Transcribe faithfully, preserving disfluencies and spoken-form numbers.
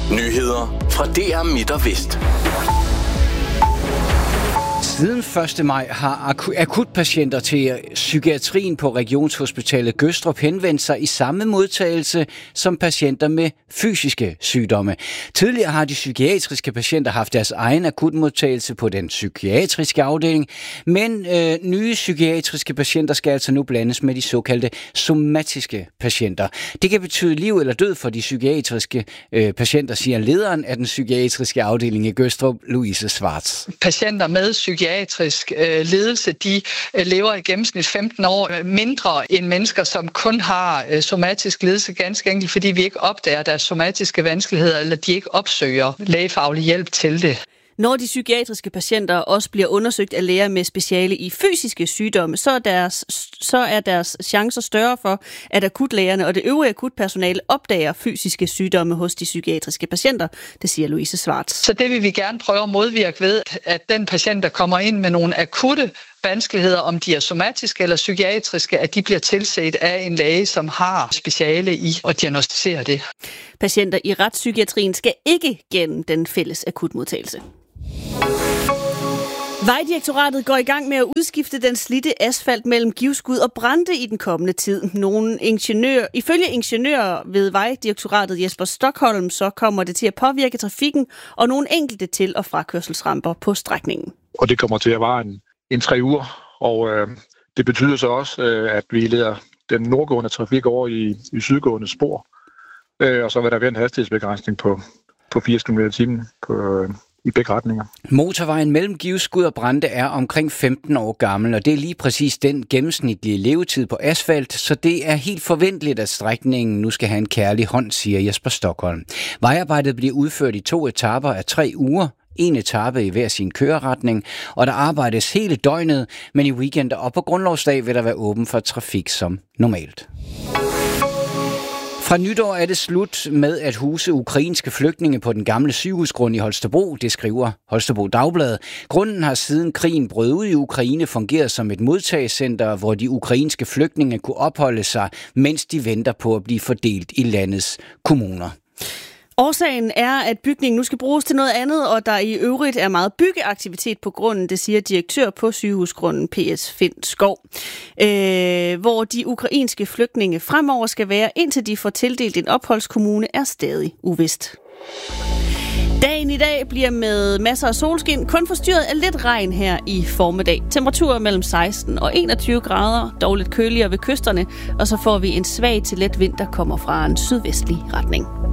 Nyheder fra D R Midt og Vest. Siden første maj har akutpatienter til psykiatrien på Regionshospitalet Gødstrup henvendt sig i samme modtagelse som patienter med fysiske sygdomme. Tidligere har de psykiatriske patienter haft deres egen akutmodtagelse på den psykiatriske afdeling, men øh, nye psykiatriske patienter skal altså nu blandes med de såkaldte somatiske patienter. Det kan betyde liv eller død for de psykiatriske øh, patienter, siger lederen af den psykiatriske afdeling i Gødstrup, Louise Schwartz. Patienter med psykiatrisk øh, ledelse, de øh, lever i gennemsnit femten år øh, mindre end mennesker, som kun har øh, somatisk ledelse, ganske enkelt, fordi vi ikke opdager deres somatiske vanskeligheder, eller de ikke opsøger lægefaglig hjælp til det. Når de psykiatriske patienter også bliver undersøgt af læger med speciale i fysiske sygdomme, så er deres, så er deres chancer større for, at akutlægerne og det øvrige akutpersonale opdager fysiske sygdomme hos de psykiatriske patienter, det siger Louise Schwartz. Så det vil vi gerne prøve at modvirke ved, at den patient, der kommer ind med nogle akutte vanskeligheder, om de er somatiske eller psykiatriske, at de bliver tilset af en læge, som har speciale i at diagnostisere det. Patienter i retspsykiatrien skal ikke gennem den fælles akutmodtagelse. Vejdirektoratet går i gang med at udskifte den slidte asfalt mellem Givskud og Brande i den kommende tid. Nogle ingeniører, ifølge ingeniører ved Vejdirektoratet Jesper Stockholm, så kommer det til at påvirke trafikken og nogle enkelte til- og frakørselsramper på strækningen. Og det kommer til at vare en, en tre uger, og øh, det betyder så også, øh, at vi leder den nordgående trafik over i, i sydgående spor, øh, og så vil der være en hastighedsbegrænsning på, på firs kilometer i timen på øh, i begge retninger. Motorvejen mellem Givskud og Brande er omkring femten år gammel, og det er lige præcis den gennemsnitlige levetid på asfalt, så det er helt forventeligt, at strækningen nu skal have en kærlig hånd, siger Jesper Stockholm. Vejarbejdet bliver udført i to etaper af tre uger, en etape i hver sin køreretning, og der arbejdes hele døgnet, men i weekender og på grundlovsdag vil der være åben for trafik som normalt. Fra nytår er det slut med at huse ukrainske flygtninge på den gamle sygehusgrund i Holstebro, det skriver Holstebro Dagblad. Grunden har siden krigen brød ud i Ukraine fungeret som et modtagecenter, hvor de ukrainske flygtninge kunne opholde sig, mens de venter på at blive fordelt i landets kommuner. Årsagen er, at bygningen nu skal bruges til noget andet, og der i øvrigt er meget byggeaktivitet på grunden, det siger direktør på sygehusgrunden P S Finn Skov, øh, hvor de ukrainske flygtninge fremover skal være, indtil de får tildelt en opholdskommune, er stadig uvist. Dagen i dag bliver med masser af solskin, kun forstyrret af lidt regn her i formiddag. Temperaturer mellem seksten og enogtyve grader, dog lidt køligere ved kysterne, og så får vi en svag til let vind, der kommer fra en sydvestlig retning.